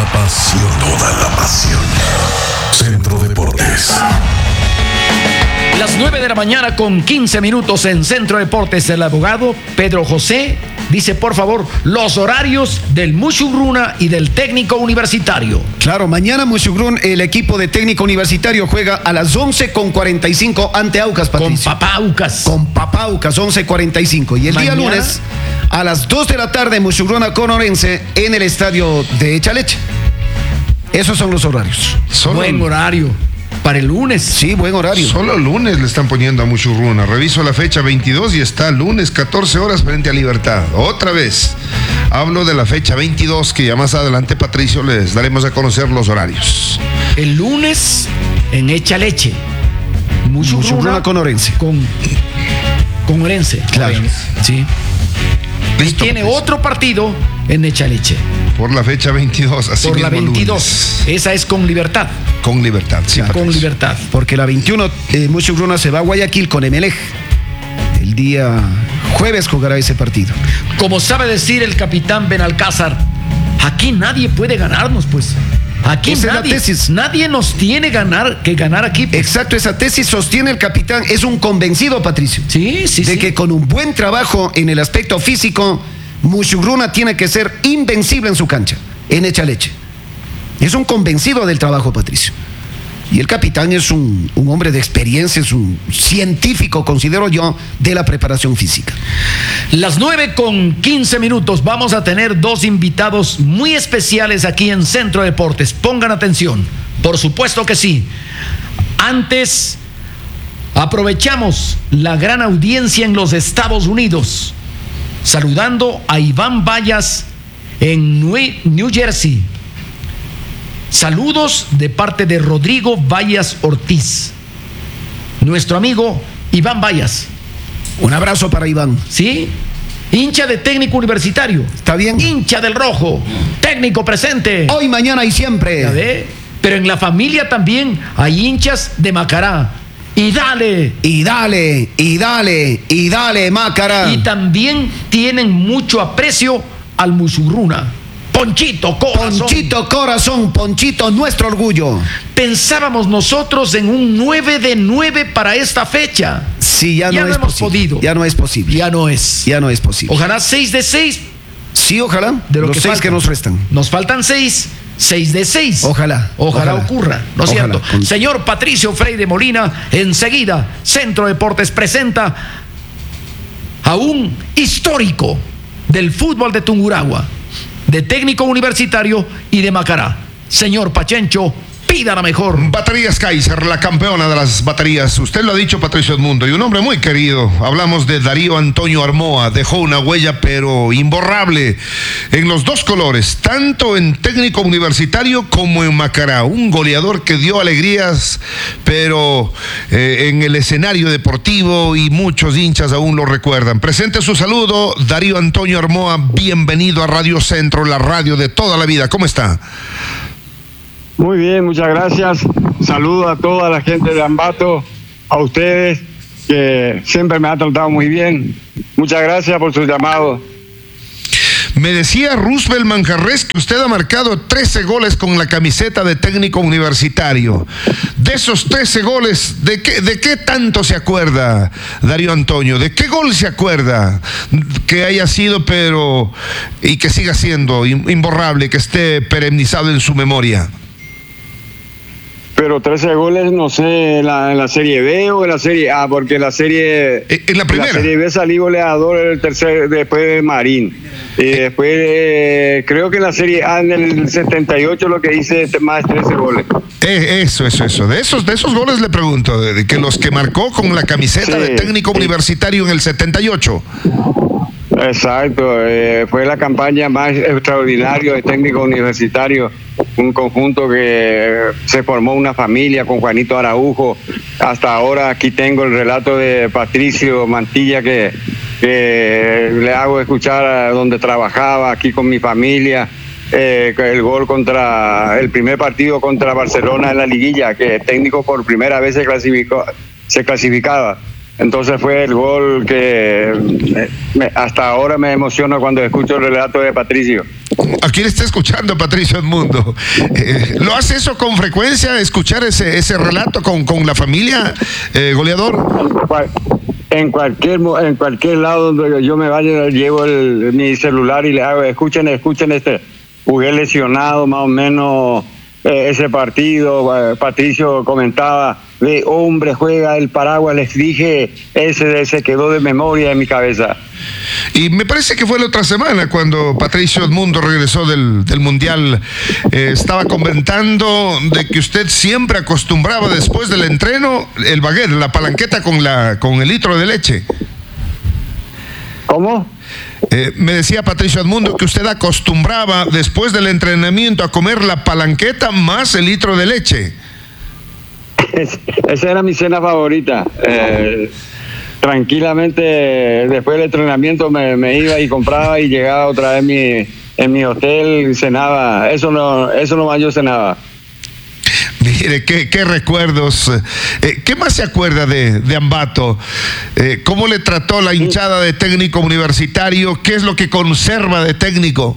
Toda la pasión. Centro Deportes. Las 9 de la mañana con 15 minutos en Centro Deportes. El abogado Pedro José dice, por favor, los horarios del Muchugruna y del Técnico Universitario. Claro, mañana Muchugrún, el equipo de Técnico Universitario juega a las 11:45 ante Aucas, Patricio. Con Papá Aucas, 11:45. Y el día lunes, a las 2 de la tarde, Muchugruna con Orense en el estadio de Echaleche. Esos son los horarios. Buen horario. Para el lunes. Sí, buen horario. Solo lunes le están poniendo a Muchugruna. Reviso la fecha 22 y está lunes 14 horas frente a Libertad. Otra vez. Hablo de la fecha 22 que ya más adelante, Patricio, les daremos a conocer los horarios. El lunes en Echaleche. Muchugruna con Orense. Con Orense. Claro. Sí. Listo, tiene pues. otro partido en Echaleche. Por la fecha 22, así por mismo la 22. Lunes. Esa es con Libertad. Con Libertad, sí, Con Patricio. Libertad. Porque la 21, Muchugruna se va a Guayaquil con Emelec. El día jueves jugará ese partido. Como sabe decir el capitán Benalcázar, aquí nadie puede ganarnos, pues. Aquí Esa es la nadie, tesis. nadie nos tiene que ganar aquí. Pues. Exacto, esa tesis sostiene el capitán. Es un convencido, Patricio. Sí, sí, de sí. que con un buen trabajo en el aspecto físico, Muchugruna tiene que ser invencible en su cancha, en Echaleche. Es un convencido del trabajo, Patricio. Y el capitán es un hombre de experiencia, es un científico, considero yo, de la preparación física. Las 9:15 minutos. Vamos a tener dos invitados muy especiales aquí en Centro Deportes. Pongan atención. Por supuesto que sí. Antes, aprovechamos la gran audiencia en los Estados Unidos. Saludando a Iván Vallas en New Jersey. Saludos de parte de Rodrigo Vallas Ortiz. Nuestro amigo Iván Vallas. Un abrazo para Iván. ¿Sí? Hincha de Técnico Universitario. ¿Está bien? Hincha del Rojo. Técnico presente. Hoy, mañana y siempre. ¿Ya ve? Pero en la familia también hay hinchas de Macará. Y dale. Y dale, y dale, y dale, Macará. Y también tienen mucho aprecio al Muchugruna. Ponchito Corazón. Ponchito Corazón, Ponchito, nuestro orgullo. Pensábamos nosotros en un 9 de 9 para esta fecha. Sí, ya no hemos es posible. podido. Ya no es posible. Ya no es. Ya no es posible. Ojalá 6 de 6. Sí, ojalá. De lo los que 6 falta. que nos restan. Nos faltan 6 de 6. Ojalá. Ojalá ocurra, ¿no es Ojalá. cierto? Señor Patricio Freire Molina, enseguida Centro Deportes presenta a un histórico del fútbol de Tungurahua, de Técnico Universitario y de Macará. Señor Pachencho, pida la mejor. Baterías Kaiser, la campeona de las baterías. Usted lo ha dicho, Patricio Edmundo, y un hombre muy querido. Hablamos de Darío Antonio Armoa. Dejó una huella, pero imborrable, en los dos colores, tanto en Técnico Universitario como en Macará. Un goleador que dio alegrías, pero en el escenario deportivo, y muchos hinchas aún lo recuerdan. Presente su saludo, Darío Antonio Armoa. Bienvenido a Radio Centro, la radio de toda la vida. ¿Cómo está? Muy bien, muchas gracias. Saludo a toda la gente de Ambato, a ustedes que siempre me han tratado muy bien. Muchas gracias por su llamado. Me decía Roosevelt Manjarres que usted ha marcado 13 goles con la camiseta de Técnico Universitario. De esos 13 goles, ¿de qué tanto se acuerda, Darío Antonio? ¿De qué gol se acuerda que haya sido, pero y que siga siendo imborrable, que esté perennizado en su memoria? Pero 13 goles, no sé, en la Serie B o en la Serie A, porque en la Serie... En la primera. En la Serie B salí goleador el tercer, después de Marín. Y después, creo que en la Serie A, en el 78, lo que hice más 13 goles. Eso. De esos goles le pregunto, de que los que marcó con la camiseta de Técnico Universitario en el 78. Exacto, fue la campaña más extraordinaria de Técnico Universitario, un conjunto que se formó una familia con Juanito Araujo. Hasta ahora aquí tengo el relato de Patricio Mantilla que le hago escuchar donde trabajaba, aquí con mi familia. El gol el primer partido contra Barcelona en la liguilla, que el técnico por primera vez se clasificaba. Entonces fue el gol que hasta ahora me emociona cuando escucho el relato de Patricio. Aquí le está escuchando Patricio Edmundo. ¿Lo hace eso con frecuencia, escuchar ese relato con la familia, goleador? En cualquier lado donde yo me vaya, llevo mi celular y le hago, escuchen jugué lesionado más o menos ese partido. Patricio comentaba, hombre, juega el Paraguay, les dije, ese se quedó de memoria en mi cabeza. Y me parece que fue la otra semana cuando Patricio Edmundo regresó del Mundial. Estaba comentando de que usted siempre acostumbraba después del entreno el baguette, la palanqueta con el litro de leche. ¿Cómo? Me decía Patricio Edmundo que usted acostumbraba después del entrenamiento a comer la palanqueta más el litro de leche. Esa era mi cena favorita. Tranquilamente después del entrenamiento me iba y compraba y llegaba otra vez en mi hotel y cenaba. Eso nomás yo cenaba. Mire, qué recuerdos. ¿Qué más se acuerda de Ambato? ¿Cómo le trató la hinchada de técnico universitario? ¿Qué es lo que conserva de técnico?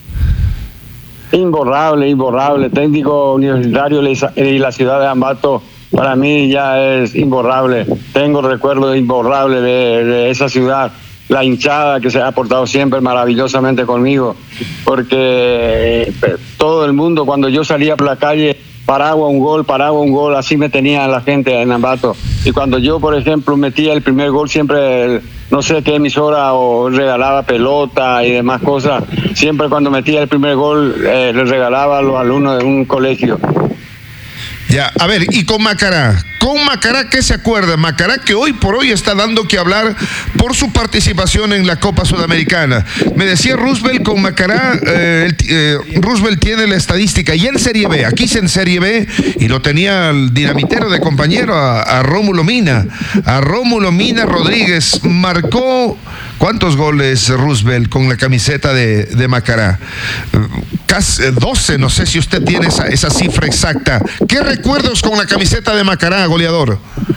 Imborrable. Técnico universitario y la ciudad de Ambato para mí ya es imborrable. Tengo recuerdos imborrables de esa ciudad. La hinchada que se ha portado siempre maravillosamente conmigo, porque todo el mundo, cuando yo salía por la calle, Paraguay un gol, así me tenía la gente en Ambato. Y cuando yo, por ejemplo, metía el primer gol, siempre, no sé qué emisora o regalaba pelota y demás cosas, siempre cuando metía el primer gol le regalaba a los alumnos de un colegio. Ya, a ver, y con Macará, ¿qué se acuerda? Macará, que hoy por hoy está dando que hablar por su participación en la Copa Sudamericana. Me decía Roosevelt, con Macará, Roosevelt tiene la estadística, y en Serie B, aquí en Serie B, y lo tenía el dinamitero de compañero, a Rómulo Mina. A Rómulo Mina Rodríguez marcó, ¿cuántos goles Roosevelt con la camiseta de Macará? Casi 12, no sé si usted tiene esa cifra exacta. ¿Qué recuerdos con la camiseta de Macará, goleador?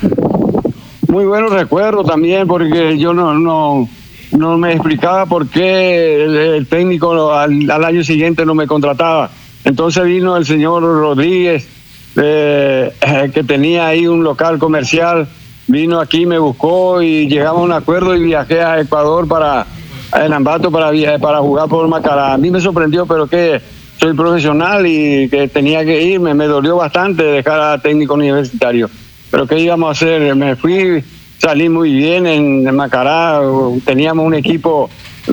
Muy buenos recuerdos también, porque yo no me explicaba por qué el técnico al año siguiente no me contrataba. Entonces vino el señor Rodríguez, que tenía ahí un local comercial, vino aquí, me buscó y llegamos a un acuerdo y viajé a Ecuador en Ambato para jugar por Macará. A mí me sorprendió, pero que soy profesional y que tenía que irme. Me dolió bastante dejar a técnico universitario. Pero ¿qué íbamos a hacer? Me fui, salí muy bien en Macará. Teníamos un equipo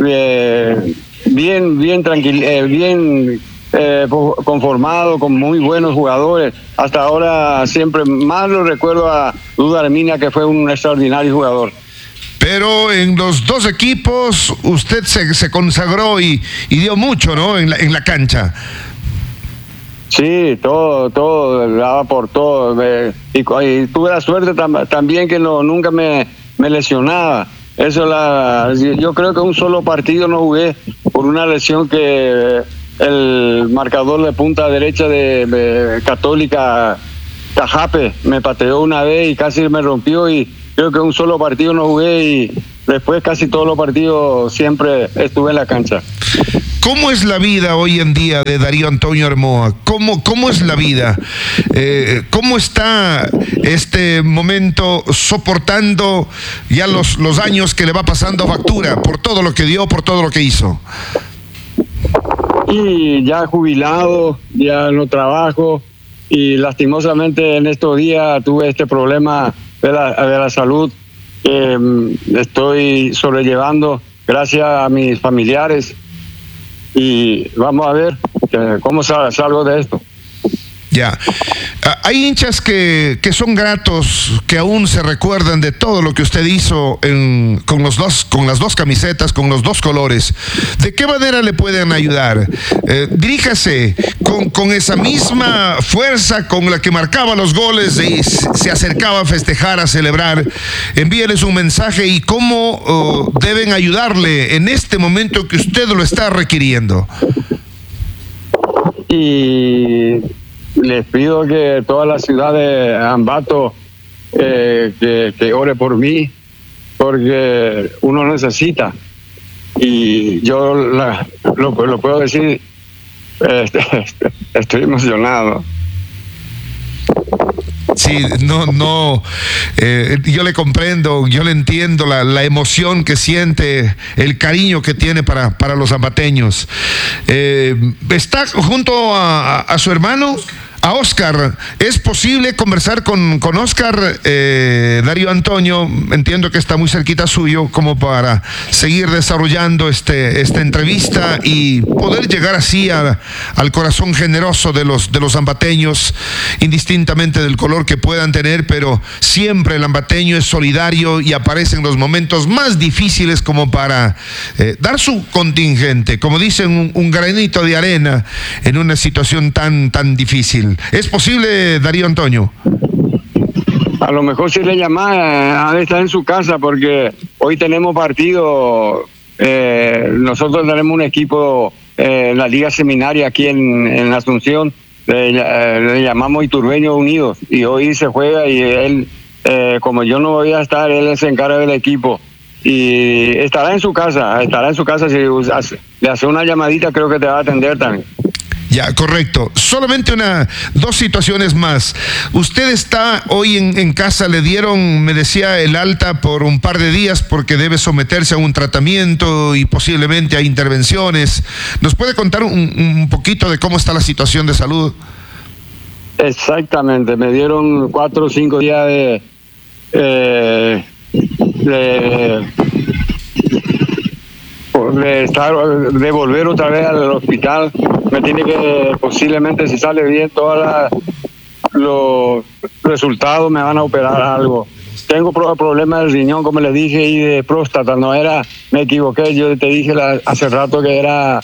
bien tranquilo, bien conformado, con muy buenos jugadores. Hasta ahora siempre más lo recuerdo a Duda Arminia, que fue un extraordinario jugador. Pero en los dos equipos usted se consagró y dio mucho, ¿no? En la cancha. Sí, todo, daba por todo. Y tuve la suerte también que nunca me lesionaba. Yo creo que un solo partido no jugué por una lesión que el marcador de punta derecha de Católica, Cajape, me pateó una vez y casi me rompió, y creo que un solo partido no jugué, y después casi todos los partidos siempre estuve en la cancha. ¿Cómo es la vida hoy en día de Darío Antonio Armoa? ¿Cómo es la vida? ¿Cómo está este momento soportando ya los años que le va pasando factura por todo lo que dio, por todo lo que hizo? Y ya jubilado, ya no trabajo, y lastimosamente en estos días tuve este problema de la salud que estoy sobrellevando gracias a mis familiares, y vamos a ver cómo salgo de esto. Ya. Hay hinchas que son gratos, que aún se recuerdan de todo lo que usted hizo con las dos camisetas, con los dos colores. ¿De qué manera le pueden ayudar? Diríjase con esa misma fuerza con la que marcaba los goles y se acercaba a festejar, a celebrar. Envíeles un mensaje y cómo deben ayudarle en este momento que usted lo está requiriendo. Y les pido que toda la ciudad de Ambato que ore por mí, porque uno necesita, y yo lo puedo decir Estoy emocionado. Sí, yo le comprendo, yo le entiendo la emoción que siente, el cariño que tiene para los zambateños. ¿Está junto a su hermano? A Oscar, ¿es posible conversar con Oscar, Darío Antonio? Entiendo que está muy cerquita suyo, como para seguir desarrollando esta entrevista y poder llegar así al corazón generoso de los zambateños, indistintamente del color que puedan tener, pero siempre el zambateño es solidario y aparece en los momentos más difíciles como para dar su contingente, como dicen, un granito de arena en una situación tan difícil. ¿Es posible, Darío Antonio? A lo mejor si le llama a estar en su casa, porque hoy tenemos partido. Nosotros tenemos un equipo en la Liga Seminaria aquí en Asunción. Le llamamos Iturbeños Unidos. Y hoy se juega y él, como yo no voy a estar, él se encarga del equipo. Y estará en su casa. Si le hace una llamadita, creo que te va a atender también. Ya, correcto. Solamente dos situaciones más. Usted está hoy en casa, le dieron, me decía, el alta por un par de días porque debe someterse a un tratamiento y posiblemente a intervenciones. ¿Nos puede contar un poquito de cómo está la situación de salud? Exactamente, me dieron 4 o 5 días de volver otra vez al hospital. Me tiene que, posiblemente, si sale bien todos los resultados, me van a operar algo. Tengo problemas del riñón, como le dije, y de próstata. Me equivoqué, yo te dije hace rato que era,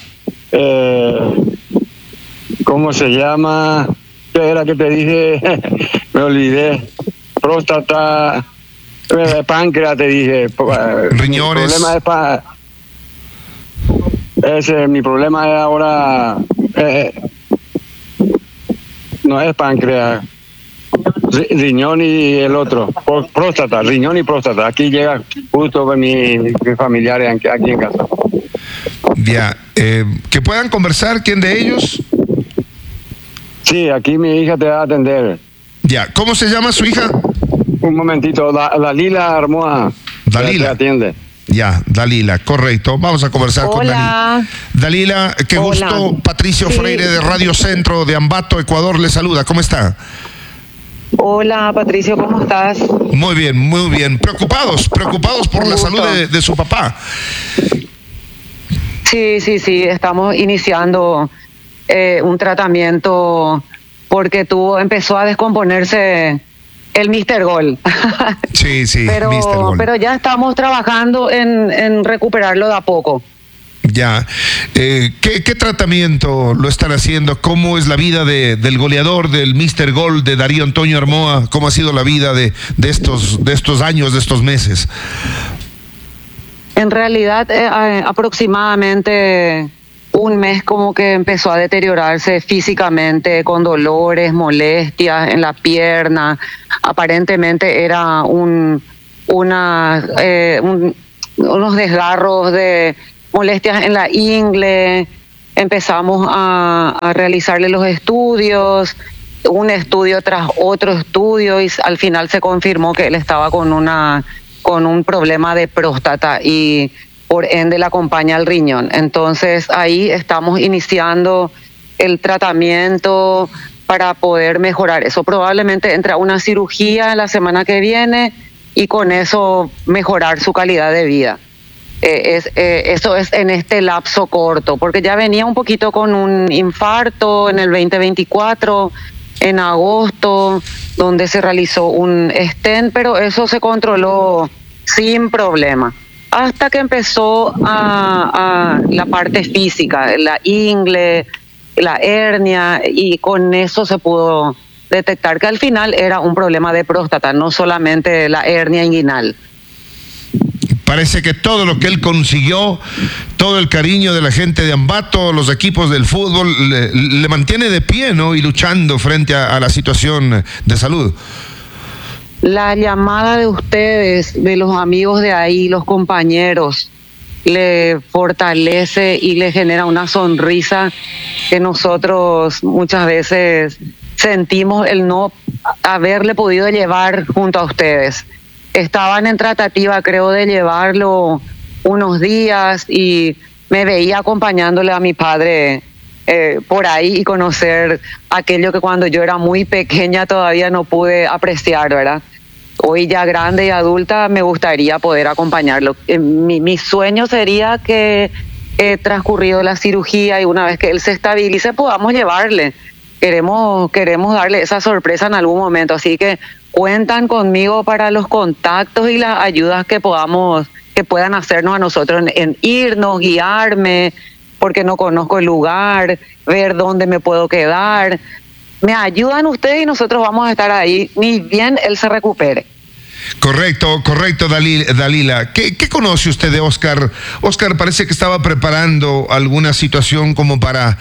¿cómo se llama? ¿Qué era que te dije? Me olvidé. Próstata, páncreas, te dije. Riñones. Mi problema es ahora, no es páncreas, riñón y el otro, próstata, riñón y próstata. Aquí llega justo con mis familiares aquí en casa. Ya, que puedan conversar, ¿quién de ellos? Sí, aquí mi hija te va a atender. Ya, ¿cómo se llama su hija? Un momentito, Dalila Armoa. Dalila. Te atiende. Ya, Dalila, correcto. Vamos a conversar con Dalila. Dalila, qué gusto. Patricio Freire de Radio Centro de Ambato, Ecuador, le saluda. ¿Cómo está? Hola, Patricio, ¿cómo estás? Muy bien, muy bien. Preocupados por la salud de su papá. Sí, estamos iniciando un tratamiento porque empezó a descomponerse el Mr. Gol. Sí, pero, Mr. Gol. Pero ya estamos trabajando en recuperarlo de a poco. Ya. ¿Qué tratamiento lo están haciendo? ¿Cómo es la vida del goleador, del Mr. Gol, de Darío Antonio Armoa? ¿Cómo ha sido la vida de estos años, de estos meses? En realidad, aproximadamente un mes como que empezó a deteriorarse físicamente, con dolores, molestias en la pierna. Aparentemente era unos desgarros de molestias en la ingle. Empezamos a realizarle los estudios, un estudio tras otro estudio, y al final se confirmó que él estaba con un problema de próstata y por ende le acompaña el riñón. Entonces ahí estamos iniciando el tratamiento para poder mejorar eso. Probablemente entre a una cirugía la semana que viene y con eso mejorar su calidad de vida. Eso es en este lapso corto, porque ya venía un poquito con un infarto en el 2024, en agosto, donde se realizó un stent, pero eso se controló sin problema. Hasta que empezó a la parte física, la ingle, la hernia, y con eso se pudo detectar que al final era un problema de próstata, no solamente la hernia inguinal. Parece que todo lo que él consiguió, todo el cariño de la gente de Ambato, los equipos del fútbol, le mantiene de pie, ¿no? Y luchando frente a la situación de salud. La llamada de ustedes, de los amigos de ahí, los compañeros, le fortalece y le genera una sonrisa que nosotros muchas veces sentimos el no haberle podido llevar junto a ustedes. Estaban en tratativa, creo, de llevarlo unos días y me veía acompañándole a mi padre por ahí y conocer aquello que cuando yo era muy pequeña todavía no pude apreciar, ¿verdad? Hoy ya grande y adulta me gustaría poder acompañarlo. Mi sueño sería que transcurrido la cirugía y una vez que él se estabilice podamos llevarle. Queremos darle esa sorpresa en algún momento, así que cuentan conmigo para los contactos y las ayudas que puedan hacernos a nosotros en irnos, guiarme, porque no conozco el lugar, ver dónde me puedo quedar. Me ayudan ustedes y nosotros vamos a estar ahí, ni bien él se recupere. Correcto, Dalila. ¿Qué conoce usted de Oscar? Oscar parece que estaba preparando alguna situación como para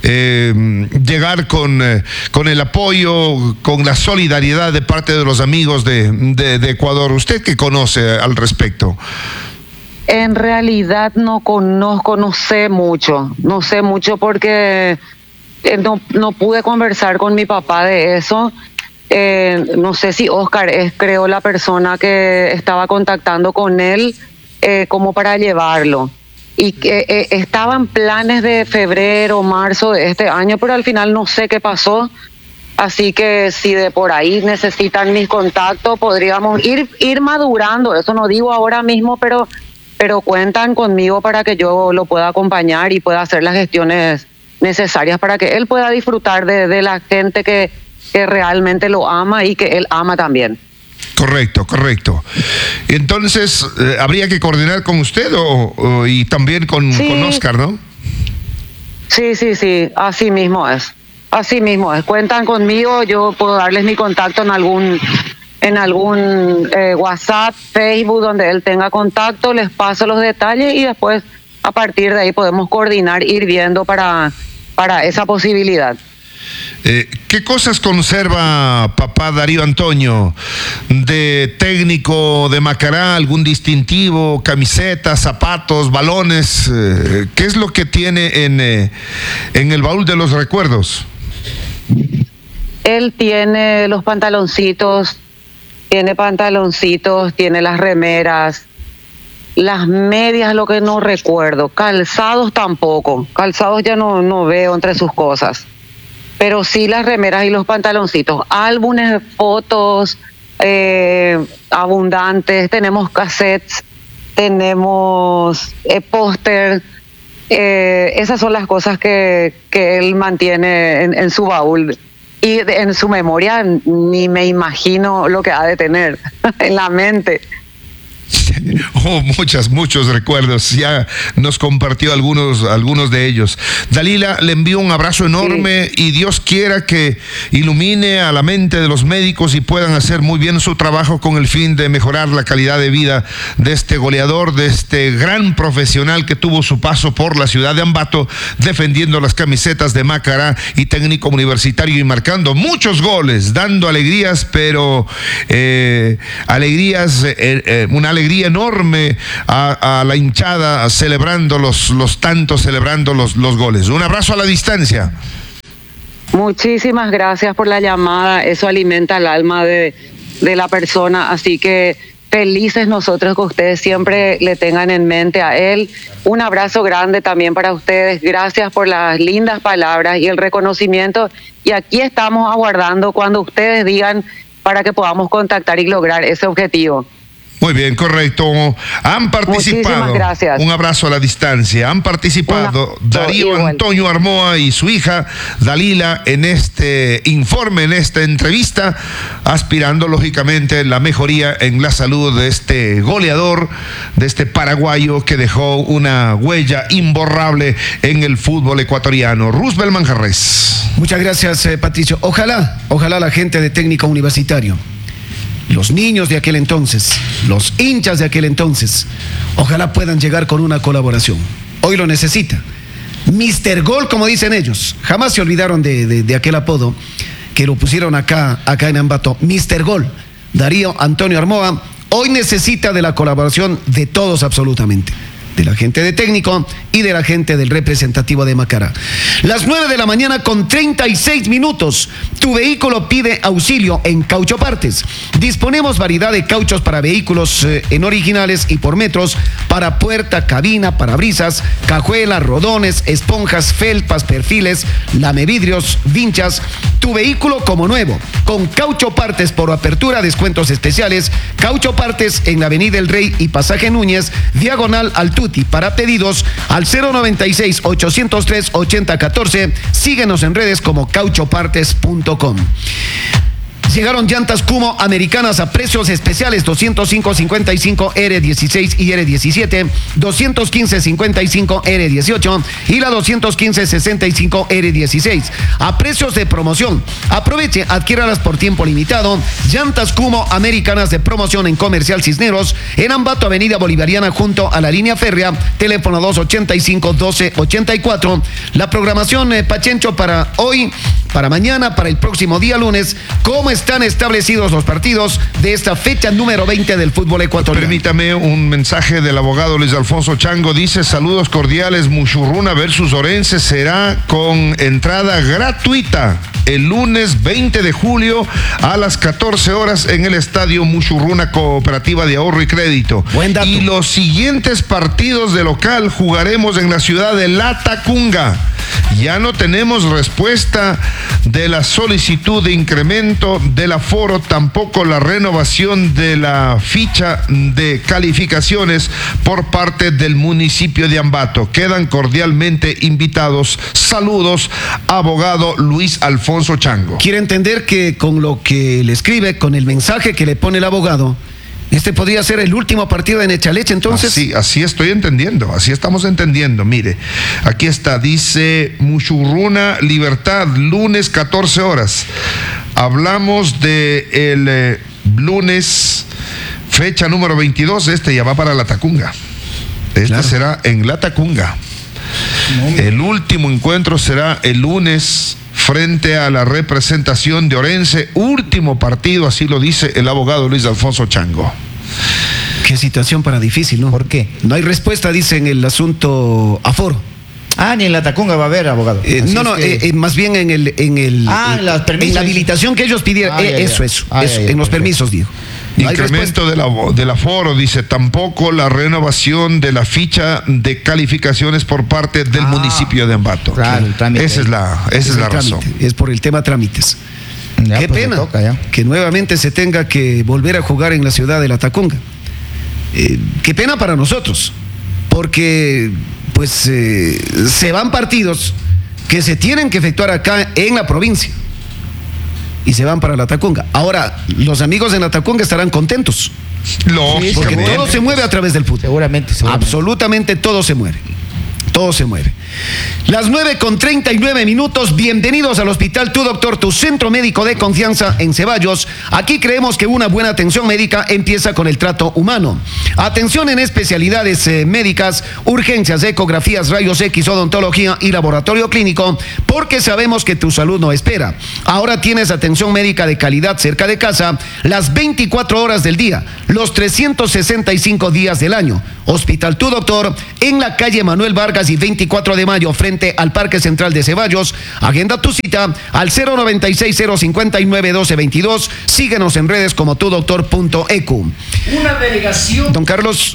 llegar con el apoyo, con la solidaridad de parte de los amigos de Ecuador. ¿Usted qué conoce al respecto? En realidad no conozco, no sé mucho porque no pude conversar con mi papá de eso. No sé si Oscar es, creo, la persona que estaba contactando con él como para llevarlo. Y que estaban planes de febrero, marzo de este año, pero al final no sé qué pasó. Así que si de por ahí necesitan mis contactos, podríamos ir madurando. Eso no digo ahora mismo, pero cuentan conmigo para que yo lo pueda acompañar y pueda hacer las gestiones necesarias para que él pueda disfrutar de la gente que realmente lo ama y que él ama también. Correcto. Entonces, habría que coordinar con usted y también con Oscar, ¿no? Sí, así mismo es. Cuentan conmigo, yo puedo darles mi contacto en algún WhatsApp, Facebook, donde él tenga contacto, les paso los detalles y después a partir de ahí podemos coordinar, ir viendo para esa posibilidad. ¿Qué cosas conserva papá Darío Antonio de técnico de Macará? ¿Algún distintivo, camisetas, zapatos, balones? ¿Qué es lo que tiene en el baúl de los recuerdos? Él tiene los pantaloncitos, tiene las remeras, las medias, lo que no recuerdo, calzados tampoco, calzados ya no veo entre sus cosas. Pero sí las remeras y los pantaloncitos, álbumes de fotos abundantes, tenemos cassettes, tenemos póster, esas son las cosas que él mantiene en su baúl. Y en su memoria ni me imagino lo que ha de tener en la mente. Muchos recuerdos, ya nos compartió algunos de ellos. Dalila, le envío un abrazo enorme y Dios quiera que ilumine a la mente de los médicos y puedan hacer muy bien su trabajo con el fin de mejorar la calidad de vida de este goleador, de este gran profesional que tuvo su paso por la ciudad de Ambato defendiendo las camisetas de Macará y técnico universitario y marcando muchos goles, dando alegrías, pero una alegría enorme a la hinchada celebrando los tantos, celebrando los goles. Un abrazo a la distancia. Muchísimas gracias por la llamada, eso alimenta el alma de la persona, así que felices nosotros que ustedes siempre le tengan en mente a él. Un abrazo grande también para ustedes, gracias por las lindas palabras y el reconocimiento, y aquí estamos aguardando cuando ustedes digan para que podamos contactar y lograr ese objetivo. Muy bien, correcto. Han participado. Muchísimas gracias. Un abrazo a la distancia. Han participado Darío Antonio Armoa y su hija Dalila en este informe, en esta entrevista, aspirando lógicamente la mejoría en la salud de este goleador, de este paraguayo que dejó una huella imborrable en el fútbol ecuatoriano. Roosevelt Manjarres. Muchas gracias, Patricio. Ojalá la gente de Técnico Universitario, los niños de aquel entonces, los hinchas de aquel entonces, ojalá puedan llegar con una colaboración. Hoy lo necesita. Mr. Gol, como dicen ellos. Jamás se olvidaron de aquel apodo que lo pusieron acá en Ambato. Mr. Gol, Darío Antonio Armoa, hoy necesita de la colaboración de todos absolutamente. de la gente de técnico y de la gente del representativo de Macará. Las 9 de la mañana con 36 minutos. Tu vehículo pide auxilio en Caucho Partes. Disponemos variedad de cauchos para vehículos en originales y por metros, para puerta, cabina, parabrisas, cajuelas, rodones, esponjas, felpas, perfiles, lamevidrios, vinchas. Tu vehículo como nuevo. Con Caucho Partes por apertura, descuentos especiales. Caucho Partes en la Avenida El Rey y Pasaje Núñez, diagonal al Tuti. Para pedidos al 096-803-8014. Síguenos en redes como cauchopartes.com. Llegaron llantas Kumo americanas a precios especiales, 205.55 R16 y R17, 215.55 R18 y la 215.65 R16 a precios de promoción. Aproveche, adquiéralas por tiempo limitado. Llantas Kumo americanas de promoción en Comercial Cisneros, en Ambato, Avenida Bolivariana junto a la línea férrea, teléfono 285-1284. La programación Pachencho para hoy, para mañana, para el próximo día lunes. ¿Cómo están establecidos los partidos de esta fecha número 20 del fútbol ecuatoriano? Permítame un mensaje del abogado Luis Alfonso Chango. Dice: saludos cordiales, Muchurruna versus Orense será con entrada gratuita el lunes 20 de julio a las 14 horas en el estadio Muchurruna Cooperativa de Ahorro y Crédito. Buen dato. Y los siguientes partidos de local jugaremos en la ciudad de Latacunga. Ya no tenemos respuesta de la solicitud de incremento del aforo, tampoco la renovación de la ficha de calificaciones por parte del municipio de Ambato. Quedan cordialmente invitados. Saludos, abogado Luis Alfonso Chango. Quiere entender que con lo que le escribe, con el mensaje que le pone el abogado, este podría ser el último partido de Nechaleche, entonces. Así estoy entendiendo, así estamos entendiendo. Mire, aquí está, dice Muchurruna Libertad, lunes 14 horas. Hablamos de el lunes, fecha número 22, ya va para Latacunga. Claro. Será en Latacunga. El último encuentro será el lunes frente a la representación de Orense. Último partido, así lo dice el abogado Luis Alfonso Chango. Qué situación para difícil, ¿no? ¿Por qué? No hay respuesta, dice, en el asunto aforo. Ni en Latacunga va a haber, abogado. Más bien en la habilitación que ellos pidieron. En los permisos, digo. No incremento del aforo, dice, tampoco la renovación de la ficha de calificaciones por parte del municipio de Ambato. Claro, esa es la razón. Es por el tema trámites. Ya, qué pues pena toca, que nuevamente se tenga que volver a jugar en la ciudad de Latacunga. Qué pena para nosotros, porque pues se van partidos que se tienen que efectuar acá en la provincia y se van para Latacunga. Ahora, los amigos en Latacunga estarán contentos. Porque todo se mueve a través del fútbol. Seguramente. Absolutamente todo se mueve. Todo se mueve. Las 9:39. Bienvenidos al Hospital Tu Doctor, tu centro médico de confianza en Ceballos. Aquí creemos que una buena atención médica empieza con el trato humano. Atención en especialidades médicas, urgencias, ecografías, rayos X, odontología y laboratorio clínico, porque sabemos que tu salud no espera. Ahora tienes atención médica de calidad cerca de casa, las 24 horas del día, los 365 días del año. Hospital Tu Doctor, en la calle Manuel Vargas y 24 de mayo, frente al Parque Central de Ceballos. Agenda tu cita al 096-059-1222. Síguenos en redes como tudoctor.ecu. Una delegación. Don Carlos.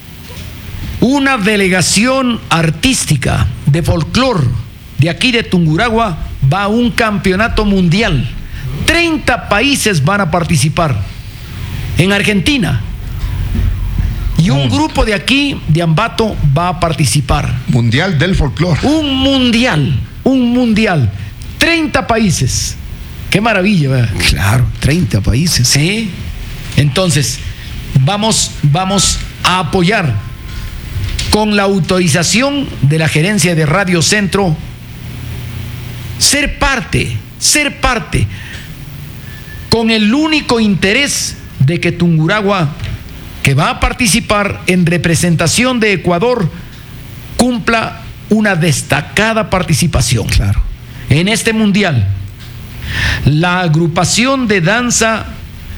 Una delegación artística de folclor de aquí de Tungurahua va a un campeonato mundial. 30 países van a participar. En Argentina. Y un grupo de aquí, de Ambato, va a participar. Mundial del folclor. Un mundial. 30 países. Qué maravilla, ¿verdad? Claro, 30 países. Sí. Entonces, vamos a apoyar con la autorización de la gerencia de Radio Centro, ser parte, con el único interés de que Tungurahua, que va a participar en representación de Ecuador, cumpla una destacada participación. Claro. En este mundial. La agrupación de danza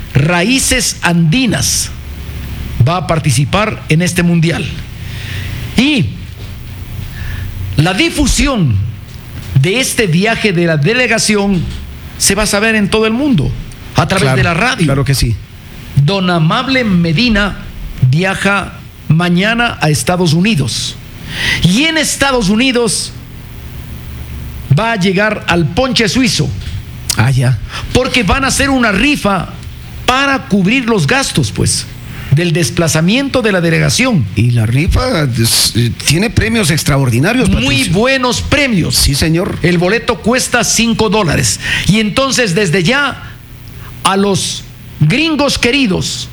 Raíces Andinas va a participar en este mundial. Y la difusión de este viaje de la delegación se va a saber en todo el mundo a través de la radio. Claro que sí. Don Amable Medina viaja mañana a Estados Unidos. Y en Estados Unidos va a llegar al Ponche Suizo. Ah, ya. Porque van a hacer una rifa para cubrir los gastos, pues, del desplazamiento de la delegación. Y la rifa tiene premios extraordinarios, Patricio. Muy buenos premios. Sí, señor. El boleto cuesta $5. Y entonces, desde ya, a los gringos queridos,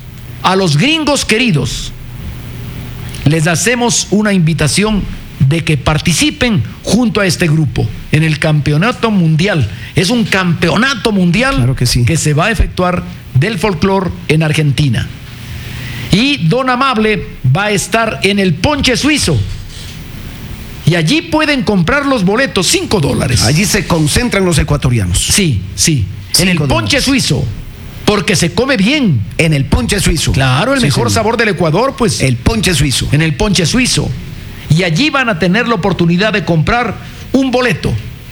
les hacemos una invitación de que participen junto a este grupo en el campeonato mundial. Es un campeonato mundial, claro que sí, que se va a efectuar del folclore en Argentina. Y Don Amable va a estar en el Ponche Suizo. Y allí pueden comprar los boletos, $5. Allí se concentran los ecuatorianos. Sí. En el Ponche Suizo. Porque se come bien. En el Ponche Suizo. Claro, el mejor sabor del Ecuador, pues. El Ponche Suizo. En el Ponche Suizo. Y allí van a tener la oportunidad de comprar un boleto,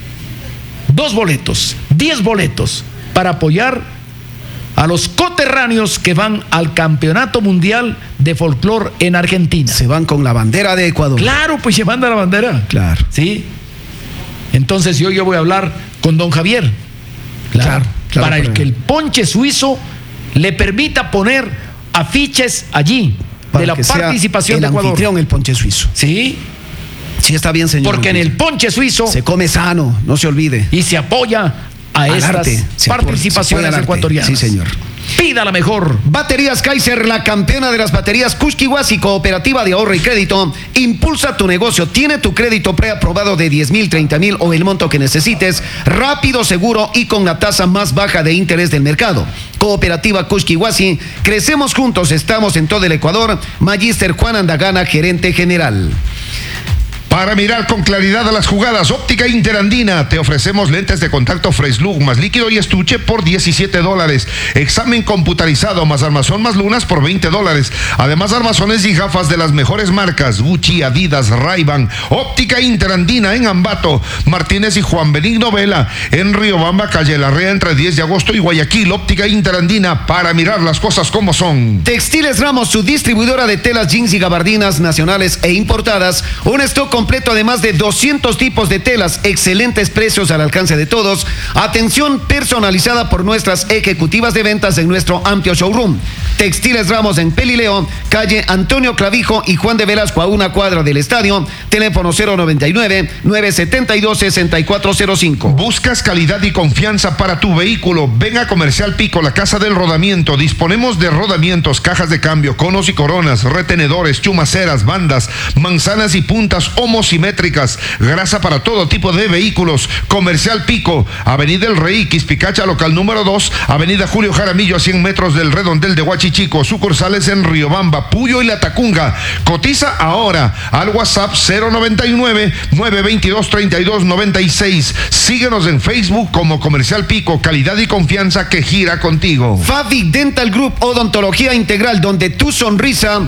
2 boletos, 10 boletos para apoyar a los coterráneos que van al Campeonato Mundial de Folclore en Argentina. Se van con la bandera de Ecuador. Claro, pues llevando la bandera. Claro. Sí. Entonces yo voy a hablar con don Javier. Claro. Para que el Ponche Suizo le permita poner afiches allí de la participación de Ecuador. El anfitrión, el Ponche Suizo. Sí. Sí, está bien, señor. Porque en el Ponche Suizo se come sano, no se olvide. Y se apoya a estas participaciones ecuatorianas. Sí, señor. Pida la mejor. Baterías Kaiser, la campeona de las baterías Kushkiwasi, cooperativa de ahorro y crédito. Impulsa tu negocio. Tiene tu crédito preaprobado de 10,000, 30,000 o el monto que necesites. Rápido, seguro y con la tasa más baja de interés del mercado. Cooperativa Kushkiwasi. Crecemos juntos. Estamos en todo el Ecuador. Magíster Juan Andagana, gerente general. Para mirar con claridad a las jugadas, Óptica Interandina. Te ofrecemos lentes de contacto Fresh Look más líquido y estuche por $17. Examen computarizado más armazón más lunas por $20. Además, armazones y gafas de las mejores marcas: Gucci, Adidas, Ray-Ban. Óptica Interandina en Ambato, Martínez y Juan Benigno Vela. En Riobamba, calle Larrea, entre 10 de agosto y Guayaquil. Óptica Interandina, para mirar las cosas como son. Textiles Ramos, su distribuidora de telas, jeans y gabardinas nacionales e importadas. Un stock completo de más de 200 tipos de telas, excelentes precios al alcance de todos, atención personalizada por nuestras ejecutivas de ventas en nuestro amplio showroom. Textiles Ramos en Pelileo, calle Antonio Clavijo y Juan de Velasco, a una cuadra del estadio. Teléfono 099-972-6405. ¿Buscas calidad y confianza para tu vehículo? Ven a Comercial Pico, la casa del rodamiento. Disponemos de rodamientos, cajas de cambio, conos y coronas, retenedores, chumaceras, bandas, manzanas y puntas homosimétricas, grasa para todo tipo de vehículos. Comercial Pico, Avenida El Rey, Quispicacha, local número 2, Avenida Julio Jaramillo, a 100 metros del redondel de Huachichico. Sucursales en Riobamba, Puyo y La Tacunga. Cotiza ahora al WhatsApp 099-922-3296. Síguenos en Facebook como Comercial Pico, calidad y confianza que gira contigo. Fabi Dental Group, odontología integral, donde tu sonrisa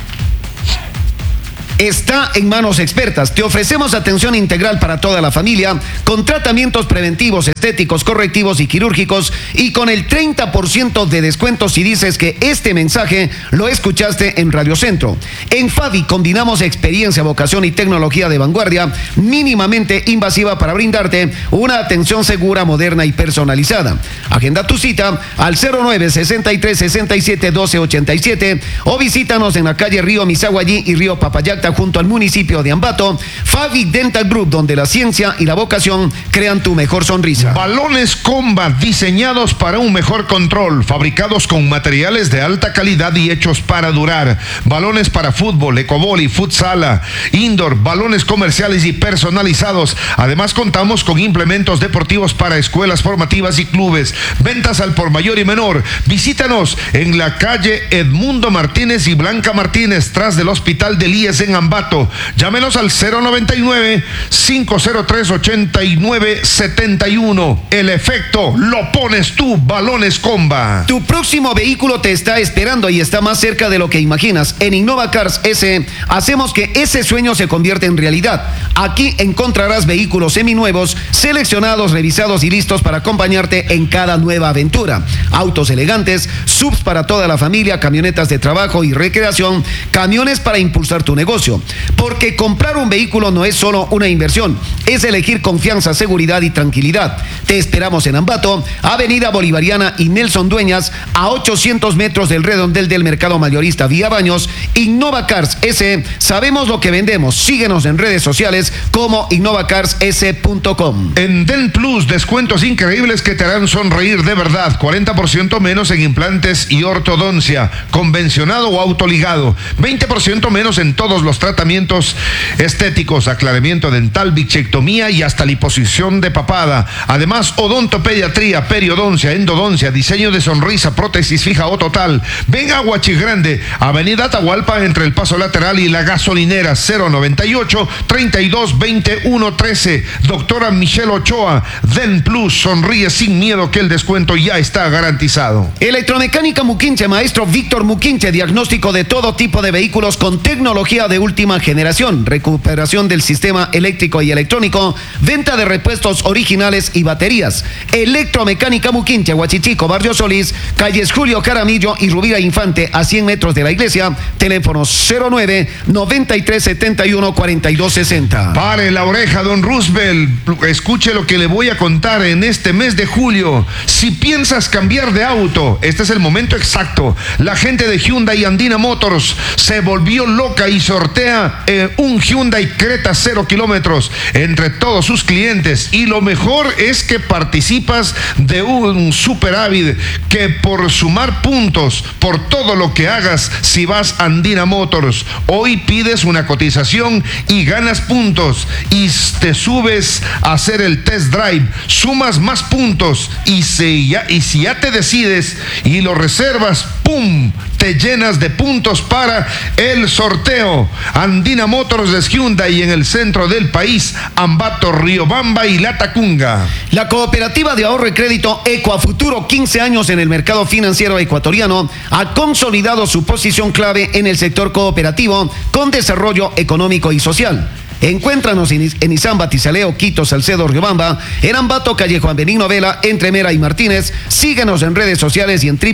está en manos expertas. Te ofrecemos atención integral para toda la familia, con tratamientos preventivos, estéticos, correctivos y quirúrgicos, y con el 30% de descuento si dices que este mensaje lo escuchaste en Radio Centro. En Fabi combinamos experiencia, vocación y tecnología de vanguardia, mínimamente invasiva, para brindarte una atención segura, moderna y personalizada. Agenda tu cita al 09-63-67-1287 o visítanos en la calle Río Misaguallí y Río Papayacta, junto al municipio de Ambato. Fabi Dental Group, donde la ciencia y la vocación crean tu mejor sonrisa. Balones Combat, diseñados para un mejor control, fabricados con materiales de alta calidad y hechos para durar. Balones para fútbol, ecoboli, futsala, indoor, balones comerciales y personalizados. Además, contamos con implementos deportivos para escuelas formativas y clubes. Ventas al por mayor y menor. Visítanos en la calle Edmundo Martínez y Blanca Martínez, tras del Hospital del IES en en Ambato. Llámenos al 099-503-8971. El efecto lo pones tú, Balones Comba. Tu próximo vehículo te está esperando y está más cerca de lo que imaginas. En Innova Cars S hacemos que ese sueño se convierta en realidad. Aquí encontrarás vehículos seminuevos, seleccionados, revisados y listos para acompañarte en cada nueva aventura. Autos elegantes, subs para toda la familia, camionetas de trabajo y recreación, camiones para impulsar tu negocio. Porque comprar un vehículo no es solo una inversión, es elegir confianza, seguridad y tranquilidad. Te esperamos en Ambato, Avenida Bolivariana y Nelson Dueñas, a 800 metros del redondel del Mercado Mayorista Vía Baños. Innova Cars S, sabemos lo que vendemos. Síguenos en redes sociales como innovacarss.com. En Den Plus, descuentos increíbles que te harán sonreír de verdad. 40% menos en implantes y ortodoncia, convencionado o autoligado. 20% menos en todos los tratamientos estéticos, aclaramiento dental, bichectomía y hasta liposucción de papada. Además, odontopediatría, periodoncia, endodoncia, diseño de sonrisa, prótesis fija o total. Ven a Huachigrande, Avenida Atahualpa, entre el Paso Lateral y la Gasolinera. 098-322113. Doctora Michelle Ochoa. Den Plus, sonríe sin miedo que el descuento ya está garantizado. Electromecánica Muquinche, maestro Víctor Muquinche, diagnóstico de todo tipo de vehículos con tecnología de última generación, recuperación del sistema eléctrico y electrónico, venta de repuestos originales y baterías. Electromecánica Muquinche, Huachichico, Barrio Solís, calles Julio Jaramillo y Rubira Infante, a 100 metros de la iglesia. Teléfono 09-9371-4260. Pare la oreja, don Roosevelt. Escuche lo que le voy a contar en este mes de julio. Si piensas cambiar de auto, este es el momento exacto. La gente de Hyundai Andina Motors se volvió loca y sortea un Hyundai Creta 0 kilómetros entre todos sus clientes. Y lo mejor es que participas de un superávit que por sumar puntos por todo lo que hagas, si vas a Andina Motors, hoy pides una cotización y ganas puntos y te subes a hacer el test drive, sumas más puntos y si ya te decides y lo reservas, ¡pum!, te llenas de puntos para el sorteo. Andina Motors de Hyundai en el centro del país, Ambato, Riobamba y Latacunga. La cooperativa de ahorro y crédito Ecuafuturo, 15 años en el mercado financiero ecuatoriano, ha consolidado su posición clave en el sector cooperativo con desarrollo económico y social. Encuéntranos en Izán, Batizaleo, Quito, Salcedo, Riobamba, en Ambato, calle Juan Benigno Vela, entre Mera y Martínez. Síguenos en redes sociales y en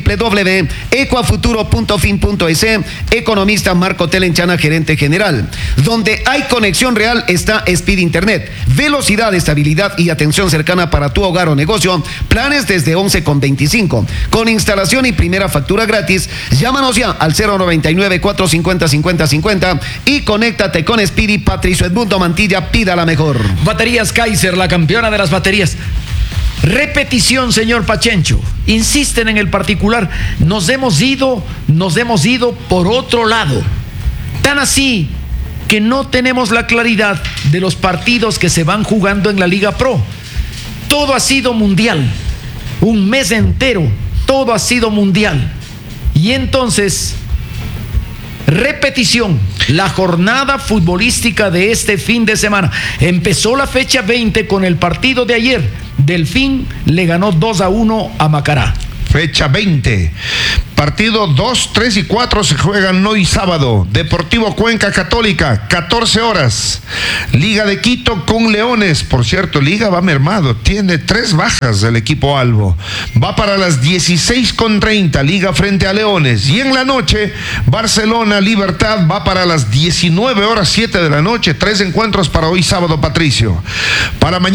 www.ecuafuturo.fin.es. Economista Marco Telenchana, gerente general. Donde hay conexión real está Speed Internet. Velocidad, estabilidad y atención cercana para tu hogar o negocio. Planes desde 11,25. Con instalación y primera factura gratis. Llámanos ya al 099-450-5050 y conéctate con Speedy. Patricio Edmundo Mantilla, pida la mejor. Baterías Kaiser, la campeona de las baterías. Repetición, señor Pachencho. Insisten en el particular. Nos hemos ido por otro lado. Tan así que no tenemos la claridad de los partidos que se van jugando en la Liga Pro. Todo ha sido mundial. Un mes entero, todo ha sido mundial. Y entonces, repetición, la jornada futbolística de este fin de semana. Empezó la fecha 20 con el partido de ayer. Delfín le ganó 2-1 a Macará. Fecha 20. Partido 2, 3 y 4 se juegan hoy sábado. Deportivo Cuenca Católica, 14 horas. Liga de Quito con Leones. Por cierto, Liga va mermado. Tiene 3 bajas el equipo albo. Va para las 16:30. Liga frente a Leones. Y en la noche, Barcelona Libertad va para las 19 horas 7 de la noche. 3 encuentros para hoy sábado, Patricio. Para mañana.